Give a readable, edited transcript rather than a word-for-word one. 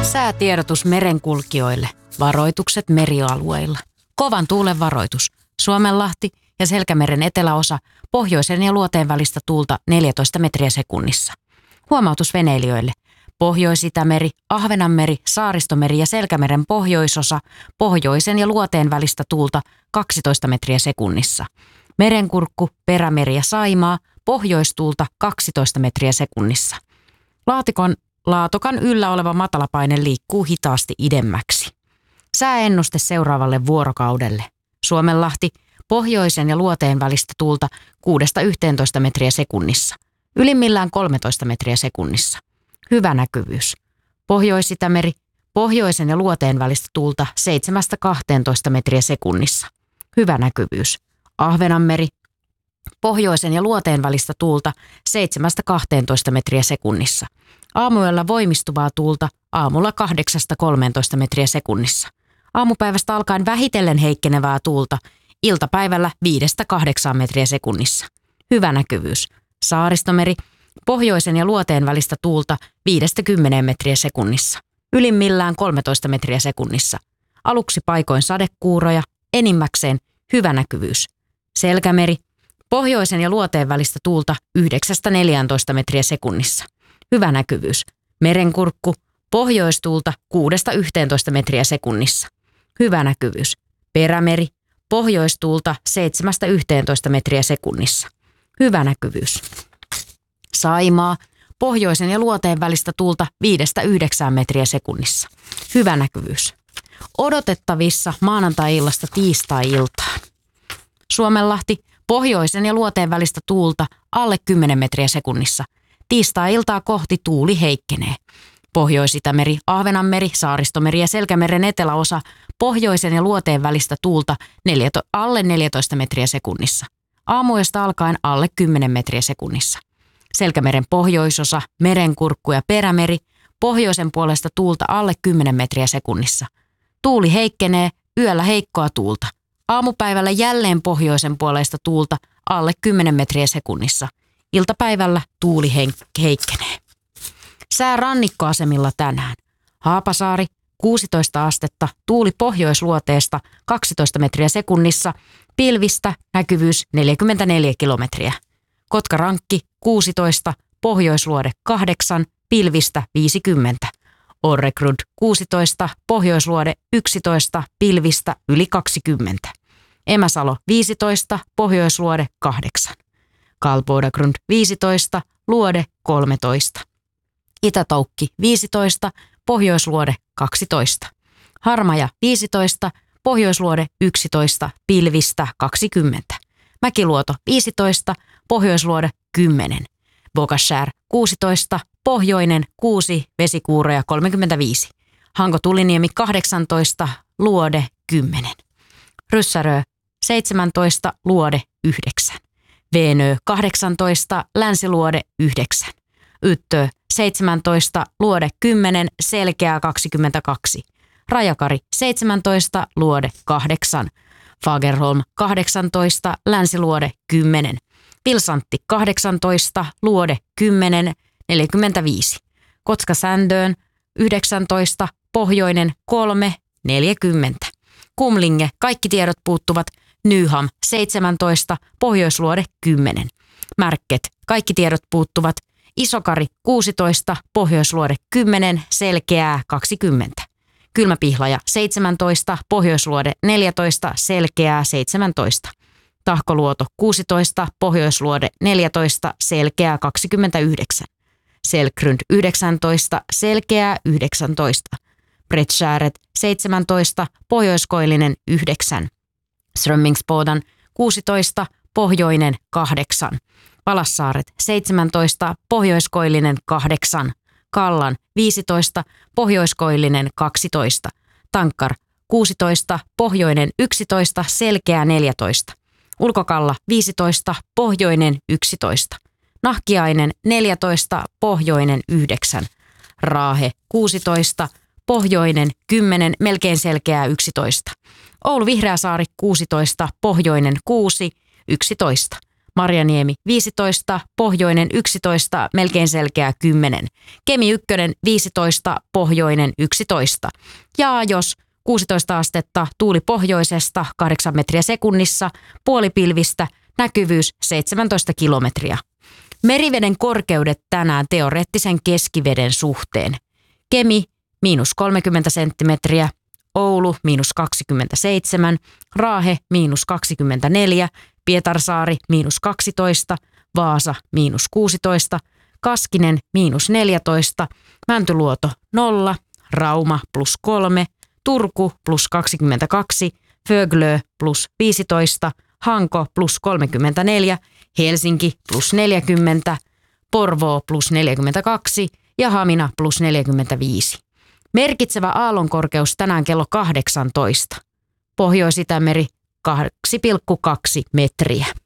Säätiedotus merenkulkijoille. Varoitukset merialueilla. Kovan tuulen varoitus. Suomenlahti ja Selkämeren eteläosa, pohjoisen ja luoteen välistä tuulta 14 metriä sekunnissa. Huomautus veneilijöille. Pohjois-Itämeri, Ahvenanmeri, Saaristomeri ja Selkämeren pohjoisosa, pohjoisen ja luoteen välistä tuulta 12 metriä sekunnissa. Merenkurkku, Perämeri ja Saimaa, pohjoistuulta 12 metriä sekunnissa. Laatokan yllä oleva matalapaine liikkuu hitaasti idemmäksi. Sääennuste seuraavalle vuorokaudelle. Suomenlahti, pohjoisen ja luoteen välistä tuulta 6–11 metriä sekunnissa. Ylimmillään 13 metriä sekunnissa. Hyvä näkyvyys. Pohjois-Itämeri, pohjoisen ja luoteen välistä tuulta 7–12 metriä sekunnissa. Hyvä näkyvyys. Ahvenanmeri, pohjoisen ja luoteen välistä tuulta 7–12 metriä sekunnissa. Aamuyöllä voimistuvaa tuulta aamulla 8–13 metriä sekunnissa. Aamupäivästä alkaen vähitellen heikkenevää tuulta iltapäivällä 5–8 metriä sekunnissa. Hyvä näkyvyys. Saaristomeri, pohjoisen ja luoteen välistä tuulta 5–10 metriä sekunnissa. Ylimmillään 13 metriä sekunnissa. Aluksi paikoin sadekuuroja, enimmäkseen hyvä näkyvyys. Selkämeri, pohjoisen ja luoteen välistä tuulta 9–14 metriä sekunnissa. Hyvä näkyvyys. Merenkurkku, pohjoistuulta 6–11 metriä sekunnissa. Hyvä näkyvyys. Perämeri, pohjoistuulta 7–11 metriä sekunnissa. Hyvä näkyvyys. Saimaa, pohjoisen ja luoteen välistä tuulta 5–9 metriä sekunnissa. Hyvä näkyvyys. Odotettavissa maanantai-illasta tiistai-iltaan. Suomenlahti, pohjoisen ja luoteen välistä tuulta alle 10 metriä sekunnissa. Tiistai-iltaa kohti tuuli heikkenee. Pohjois-Itämeri, Ahvenanmeri, Saaristomeri ja Selkämeren eteläosa, pohjoisen ja luoteen välistä tuulta alle 14 metriä sekunnissa. Aamuyöstä alkaen alle 10 metriä sekunnissa. Selkämeren pohjoisosa, Merenkurkku ja Perämeri, pohjoisen puolesta tuulta alle 10 metriä sekunnissa. Tuuli heikkenee, yöllä heikkoa tuulta. Aamupäivällä jälleen pohjoisen puolesta tuulta alle 10 metriä sekunnissa. Iltapäivällä tuuli heikkenee. Sää rannikkoasemilla tänään. Haapasaari 16 astetta, tuuli pohjoisluoteesta 12 metriä sekunnissa, pilvistä näkyvyys 44 kilometriä. Kotkarankki 16, pohjoisluode 8, pilvistä 50. Orregrund 16, pohjoisluode 11, pilvistä yli 20. Emäsalo 15, pohjoisluode 8. Kalbodagrund 15, luode 13. Itätoukki 15, pohjoisluode 12. Harmaja 15, pohjoisluode 11, pilvistä 20. Mäkiluoto 15, pohjoisluode 10. Bogashär 16, pohjoinen 6, vesikuuroja 35. Hanko-Tuliniemi 18, luode 10. Ryssärö 17, luode 9. Veenö 18, länsiluode 9. Yttö 17, luode 10, selkeää 22. Rajakari 17, luode 8. Fagerholm 18, länsiluode 10. Pilsantti 18, luode 10, 45. Kotka-Sändöön 19, pohjoinen 3, 40. Kumlinge, kaikki tiedot puuttuvat. Nyham 17, pohjoisluode 10. Märket, kaikki tiedot puuttuvat. Isokari 16, pohjoisluode 10, selkeää 20. Kylmäpihlaja 17, pohjoisluode 14, selkeää 17. Tahkoluoto 16, pohjoisluode 14, selkeää 29. Selkrund 19, selkeää 19. Brettskäret 17, pohjoiskoillinen 9. Strömmingsbodan 16, pohjoinen 8. Palassaaret 17, pohjoiskoillinen 8. Kallan 15, pohjoiskoillinen 12. Tankkar 16, pohjoinen 11, selkeä 14. Ulkokalla 15, pohjoinen 11. Nahkiainen 14, pohjoinen 9. Raahe 16, pohjoinen 10, melkein selkeää 11. Oulu Vihreäsaari 16, pohjoinen 6, 11. Marjaniemi 15, Pohjoinen 11, melkein selkeä 10. Kemi 1 15, Pohjoinen 11. Ja jos 16 astetta, tuuli pohjoisesta 8 metriä sekunnissa, puolipilvistä, näkyvyys 17 kilometriä. Meriveden korkeudet tänään teoreettisen keskiveden suhteen. Kemi -30 senttimetriä, Oulu -27, Raahe -24, Pietarsaari -12, Vaasa -16, Kaskinen -14, Mäntyluoto 0, Rauma +3, Turku +22, Föglö +15, Hanko +34, Helsinki +40, Porvoo +42 ja Hamina +45. Merkitsevä aallonkorkeus tänään kello 18. Pohjois-Itämeri 2,2 metriä.